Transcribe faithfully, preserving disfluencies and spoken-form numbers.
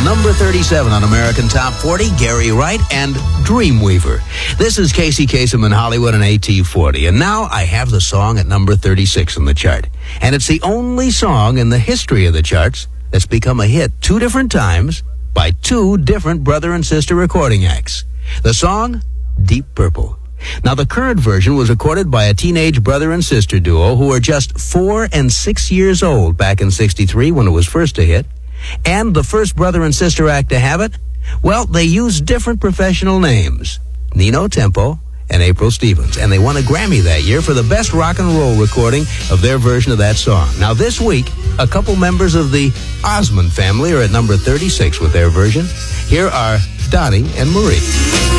number thirty-seven on American Top forty, Gary Wright and Dreamweaver. This is Casey Kasem in Hollywood and A T forty. And now I have the song at number thirty-six on the chart. And it's the only song in the history of the charts that's become a hit two different times by two different brother and sister recording acts. The song, Deep Purple. Now, the current version was recorded by a teenage brother and sister duo who were just four and six years old back in sixty-three when it was first a hit. And the first brother and sister act to have it, well, they used different professional names, Nino Tempo and April Stevens. And they won a Grammy that year for the best rock and roll recording of their version of that song. Now, this week, a couple members of the Osmond family are at number thirty-six with their version. Here are Donnie and Marie.